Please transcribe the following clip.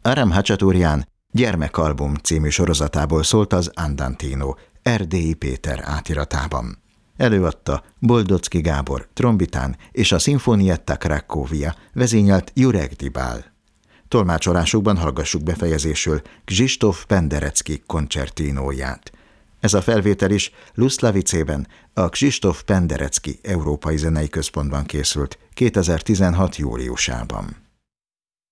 Aram Hacsaturján Gyermekalbum című sorozatából szólt az Andantino, Erdélyi Péter átiratában. Előadta Boldocki Gábor, trombitán, és a Sinfonietta Cracovia vezényelt Jurek Dibál. Tolmácsolásukban hallgassuk befejezésül Krzysztof Penderecki koncertinóját. Ez a felvétel is Luszlavicében, a Krzysztof Penderecki Európai Zenei Központban készült 2016. júliusában.